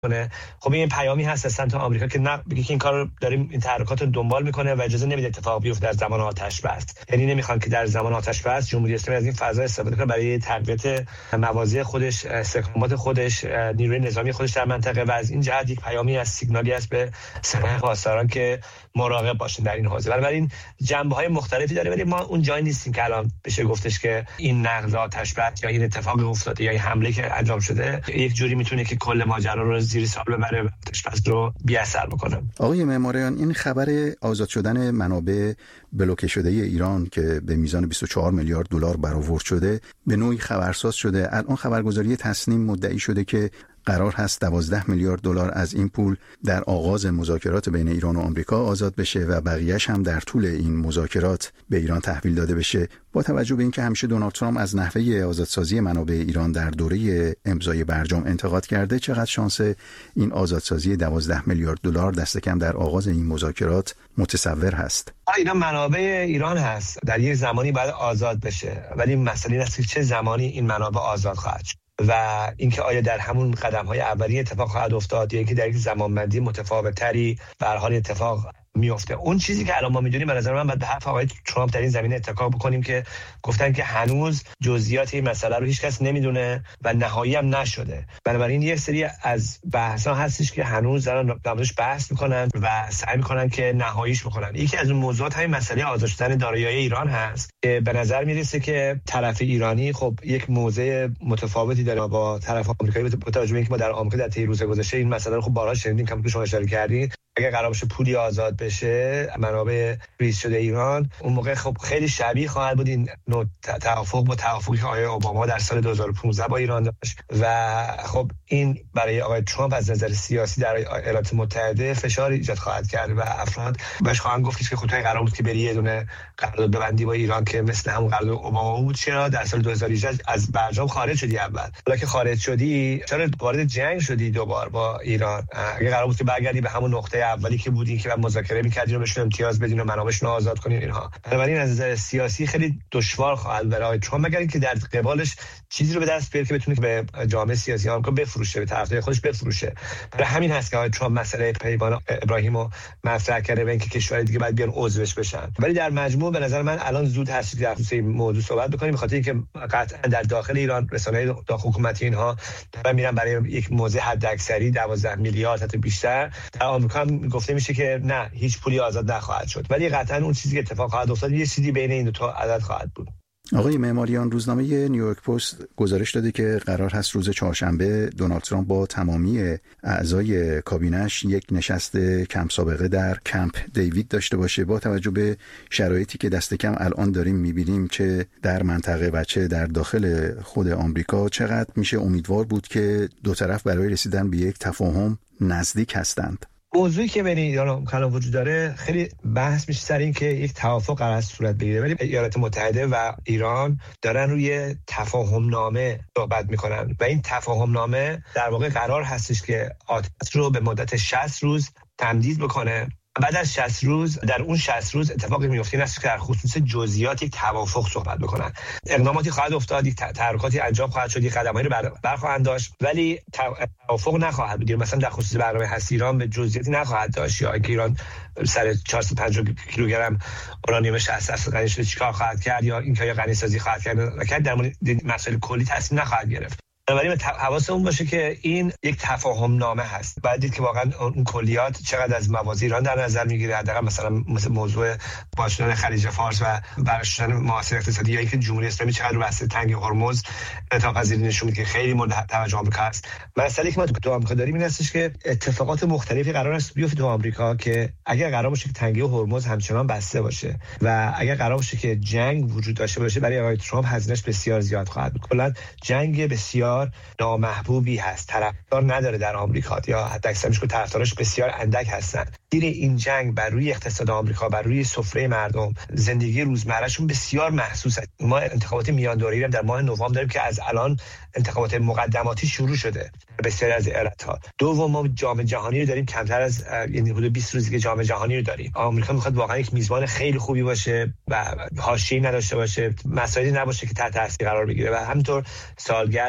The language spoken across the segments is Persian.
کنه. خب این پیامی هست از سمت آمریکا که نه بگه که این کارو داریم، این تحرکات رو دنبال میکنه و اجازه نمیده اتفاق بیفته در زمان آتش بس. یعنی نمیخوان که در زمان آتش بس جمهوری اسلامی از این فضا استفاده کنه برای تقویت مواضع خودش، استحکامات خودش، نیروی نظامی خودش در منطقه و از این جهت یک پیامی از سیگنالی است به سپاه پاسداران که مراقب باشین در این حوزه. بنابراین جنبه‌های مختلفی داره، ولی ما اون جایی نیستیم که الان بشه گفتش که این نقض آتش بس یا این اتفاق افتاده یا این حمله که انجام شده یک جوری میتونه که کل ماجرا رو زیر سوال ببره و آتش بس رو بی‌اثر بکنه. آقای معماریان، این خبر آزاد شدن منابع بلوکه شده ایران که به میزان 24 میلیارد دلار برآورد شده به نوعی خبرساز شده. الان خبرگزاری تصنیم مدعی شده که قرار هست 12 میلیارد دلار از این پول در آغاز مذاکرات بین ایران و آمریکا آزاد بشه و بقیه‌اش هم در طول این مذاکرات به ایران تحویل داده بشه. با توجه به اینکه همیشه دونالد ترامپ از نحوه آزادسازی منابع ایران در دوره امضای برجام انتقاد کرده، چقدر شانس این آزادسازی 12 میلیارد دلار دست کم در آغاز این مذاکرات متصور هست؟ اینا منابع ایران هست، در یک زمانی باید آزاد بشه، ولی مسئله این است که چه زمانی این منابع آزاد خواهد شد و اینکه آیا در همون قدم‌های اولیه اتفاق خواهد افتاد یا اینکه در یک زمانبندی متفاوت‌تری به هر حال اتفاق میفته. اون چیزی که الان ما می‌دونیم به نظر من باید به حرف آقای ترامپ در این زمینه اتکا بکنیم که گفتن که هنوز جزئیات این مسئله رو هیچ کس نمیدونه و نهایی هم نشده. بنابراین یک سری از بحث‌ها هستش که هنوز دارن درش بحث می‌کنن و سعی می‌کنن که نهاییش بکنن. یکی از اون موضوعات همین مسئله آزاد شدن دارایی‌های ایران هست که به نظر میرسه که طرف ایرانی خب یک موضع متفاوتی داره با طرف آمریکایی، با توجه به اینکه ما در آمریکا در طی روز گذشته این مسئله رو خب بارها شنیدیم که شما اشاره کردید. اگه قرار باشه پولی آزاد بشه منابع ریز شده ایران، اون موقع خب خیلی شبیه خواهد بود این نوع توافق با توافقی که آقای اوباما در سال 2015 با ایران داشت و خب این برای آقای ترامپ از نظر سیاسی در ایالات متحده فشار ایجاد خواهد کرد و افراد بهش خواهند گفت که خب تو قرار بود که بری یه دونه قرارداد ببندی با ایران که مثل همون قرارداد اوباما بود، چرا در سال 2018 از برجام خارج شدی؟ اول حالا که خارج شدی چرا وارد جنگ شدی دوبار با ایران؟ اگه قرار بود که برگردی به همون نقطه اولی که بودین که بعد مذاکره می‌کردین و بهشون امتیاز بدین و منابعشون رو آزاد کنین اینها. بنابراین از نظر سیاسی خیلی دشوار خواهد برای ترامپ مگر اینکه در قبالش چیزی رو به دست بیاره که بتونه به جامعه سیاسی آمریکا بفروشه، به طرفدار خودش بفروشه. برای همین هست که آقای ترامپ مسئله پیمان ابراهیمو مطرح کرده و اینکه کشورهای دیگه باید بیان عضوش بشن. ولی در مجموع به نظر من الان زود هست که در خصوص این موضوع صحبت بکنیم، بخاطر اینکه قطعا در داخل ایران رسانه‌های حکومتی اینها دارن میرن برای یک موضع حداکثری 12 میلیارد حتی بیشتر. در آمریکا گفته میشه که نه هیچ پولی آزاد نخواهد شد، ولی قطعا اون چیزی که اتفاق خواهد افتاد یه چیزی بین این دو تا عدد خواهد بود. آقای معماریان، روزنامه نیویورک پست گزارش داده که قرار هست روز چهارشنبه دونالد ترامپ با تمامی اعضای کابینش یک نشست کم سابقه در کمپ دیوید داشته باشه. با توجه به شرایطی که دست کم الان داریم می‌بینیم چه در منطقه و چه در داخل خود آمریکا، چقدر میشه امیدوار بود که دو طرف برای رسیدن به یک تفاهم نزدیک هستند؟ موضوعی که بین ایران و آمریکا وجود داره خیلی بحث میشه سر این که یک توافق قرار صورت بگیره، ولی ایالات متحده و ایران دارن روی تفاهم نامه صحبت میکنن و این تفاهم نامه در واقع قرار هستش که آتش رو به مدت 60 روز تمدید بکنه. بعد از 60 روز در اون 60 روز اتفاقی میفته این است که در خصوص جزئیات یک توافق صحبت بکنن. اقداماتی خواهد افتاد، یک تحرکاتی انجام خواهد شد، یک قدمایی رو برخواهند داشت، ولی توافق نخواهد بود. مثلا در خصوص برنامه هسته ایران به جزئیاتی نخواهد داشت، یا اینکه ایران سر 450 کیلوگرم اورانیوم 60% غنی شده چیکار خواهد کرد، یا اینکه یا غنی سازی خواهد کرد. در مورد مسائل کلی تصمیم نخواهد گرفت. بنابراین حواسمون باشه که این یک تفاهم نامه هست. باید دید که واقعا اون کلیات چقدر از موازی ایران در نظر میگیره، حداقل مثلا مثل موضوع باز شدن خلیج فارس و برشتن معاصر اقتصادی، یا اینکه جمهوری اسلامی چقدر رو بسته تنگ هرمز انعطاف پذیری نشون میده که خیلی مورد توجه آمریکا است. مسئله که ما تو آمریکا داریم این هستش که اتفاقات مختلفی قرار است بیفته تو آمریکا که اگر قرار باشه که تنگه هرمز همچنان بسته باشه و اگر قرار باشه که جنگ وجود داشته باشه، برای آقای ترامپ هزینه‌اش بسیار زیاد خواهد بود. کلا جنگ بسیار نامحبوبی هست، طرفدار نداره در آمریکا، یا حتی اکثرش که طرفدارش بسیار اندک هستن. زیر این جنگ بر روی اقتصاد آمریکا، بر روی سفره مردم، زندگی روزمرهشون بسیار محسوس است. ما انتخابات میان دوره‌ای در ماه نوامبر داریم که از الان انتخابات مقدماتی شروع شده بسیاری از ایالت‌ها. دوم ما جام جهانی رو داریم، کمتر از یعنی حدود 20 روزی که جام جهانی رو داریم. آمریکا میخواد واقعا یک میزبان خیلی خوبی باشه و حاشیه‌ای نداشته باشه، مسائلی نباشه که تحت تاثیر قرار بگیره. و همینطور سالگرد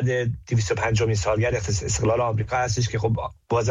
250مین سالگرد استقلال آمریکا هستش که خب باز